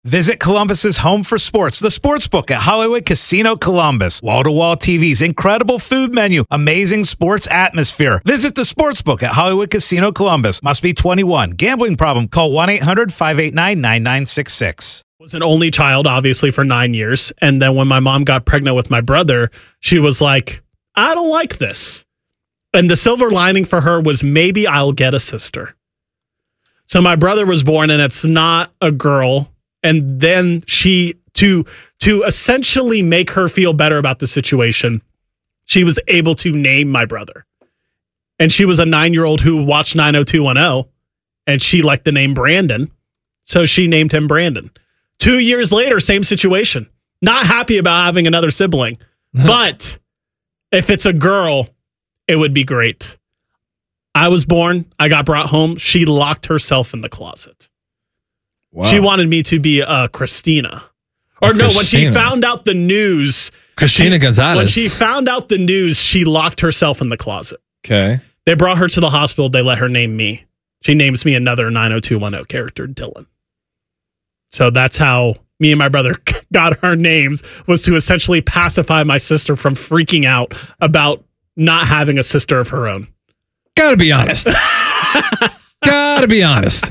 Visit Columbus's home for sports, the Sportsbook at Hollywood Casino Columbus. Wall-to-wall TVs, incredible food menu, amazing sports atmosphere. Visit the Sportsbook at Hollywood Casino Columbus. Must be 21. Gambling problem? Call 1-800-589-9966. Was an only child, obviously, for 9 years. And then when my mom got pregnant with my brother, she was like, I don't like this. And the silver lining for her was maybe I'll get a sister. So my brother was born, and it's not a girl. And then she, to essentially make her feel better about the situation, she was able to name my brother. And she was a 9-year-old who watched 90210, and she liked the name Brandon. So she named him Brandon. 2 years later, same situation. Not happy about having another sibling. But if it's a girl, it would be great. I was born. I got brought home. She locked herself in the closet. Wow. She wanted me to be Christina. Or no, when she found out the news. Christina Gonzalez. When she found out the news, she locked herself in the closet. Okay. They brought her to the hospital. They let her name me. She names me another 90210 character, Dylan. So that's how me and my brother got our names, was to essentially pacify my sister from freaking out about not having a sister of her own. Gotta be honest. Gotta be honest.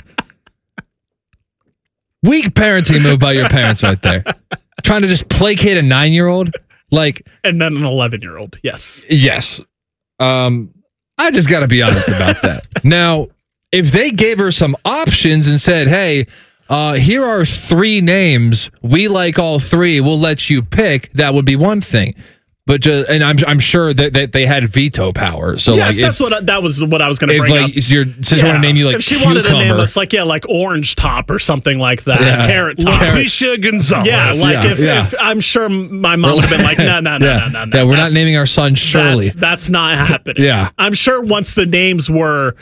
Weak parenting move by your parents right there. Trying to just placate a 9-year-old. Like, and then an 11-year-old. Yes. Yes. I just got to be honest about that. Now, if they gave her some options and said, hey, here are 3 names. We like all 3. We'll let you pick. That would be one thing. But and I'm sure that they had veto power. So yes, like, that was what I was going to bring up. Your sister wanted to name you like if she Cucumber. wanted to name us like Orange Top or something like that, Carrot Top, Latricia Gonzalez. Yeah, if I'm sure my mom would have been like, no. Yeah, we're not naming our son Shirley. That's not happening. Yeah, I'm sure once the names were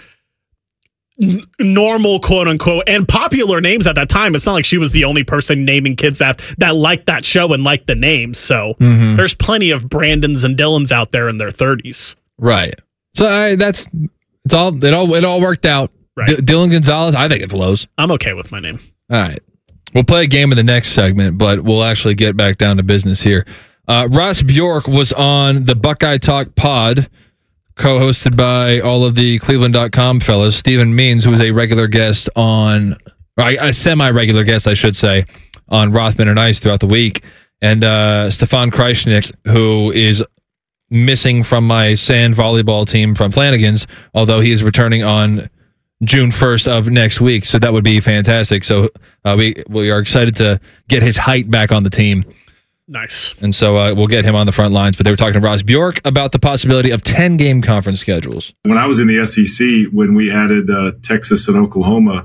normal, quote unquote, and popular names at that time, it's not like she was the only person naming kids that liked that show and liked the names. So there's plenty of Brandons and Dylans out there in their 30s. Right. So it all worked out. Right. Dylan Gonzalez, I think it flows. I'm okay with my name. All right. We'll play a game in the next segment, but we'll actually get back down to business here. Ross Bjork was on the Buckeye Talk pod, co-hosted by all of the Cleveland.com fellas. Stephen Means, who was a regular guest a semi-regular guest, I should say, on Rothman and Ice throughout the week. And Stefan Kreisnick, who is missing from my sand volleyball team from Flanagan's, although he is returning on June 1st of next week. So that would be fantastic. So we are excited to get his height back on the team. Nice. And so we'll get him on the front lines. But they were talking to Ross Bjork about the possibility of 10-game conference schedules. When I was in the SEC, when we added Texas and Oklahoma,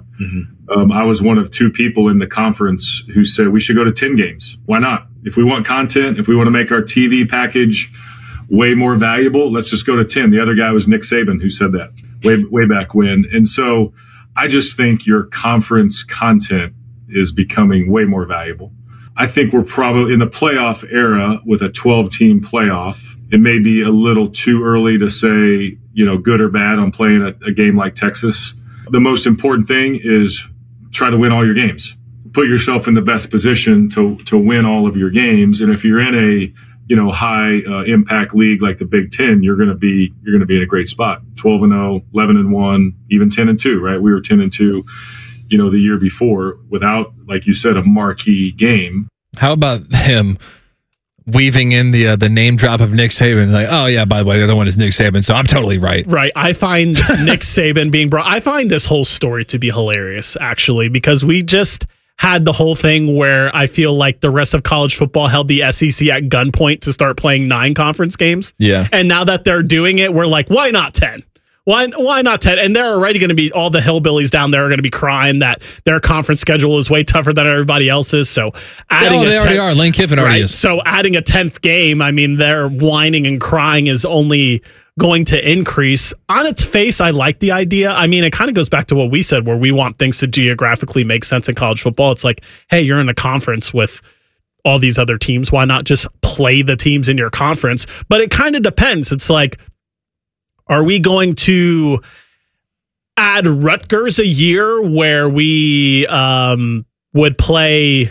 I was one of 2 people in the conference who said we should go to 10 games. Why not? If we want content, if we want to make our TV package way more valuable, let's just go to 10. The other guy was Nick Saban who said that way back when. And so I just think your conference content is becoming way more valuable. I think we're probably in the playoff era with a 12-team playoff. It may be a little too early to say, good or bad on playing a game like Texas. The most important thing is try to win all your games. Put yourself in the best position to win all of your games. And if you're in a high impact league like the Big Ten, you're going to be in a great spot. 12-0, 11-1, even 10-2, right? We were 10-2. The year before without, like you said, a marquee game. How about him weaving in the name drop of Nick Saban? Like, oh yeah, by the way, the other one is Nick Saban, so I'm totally right. Right. I find Nick Saban being brought. I find this whole story to be hilarious, actually, because we just had the whole thing where I feel like the rest of college football held the SEC at gunpoint to start playing 9 conference games. Yeah. And now that they're doing it, we're like, why not 10? Why not 10? And they're already going to be, all the hillbillies down there are going to be crying that their conference schedule is way tougher than everybody else's. So they already are. Lane Kiffin already is. So adding a 10th game, I mean, their whining and crying is only going to increase. On its face, I like the idea. I mean, it kind of goes back to what we said, where we want things to geographically make sense in college football. It's like, hey, you're in a conference with all these other teams. Why not just play the teams in your conference? But it kind of depends. It's like, are we going to add Rutgers a year where we would play